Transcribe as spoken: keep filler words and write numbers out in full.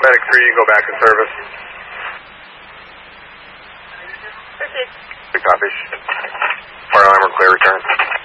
Medic three, you go back in service. Proceed. Big copy. Fire alarm or clear return.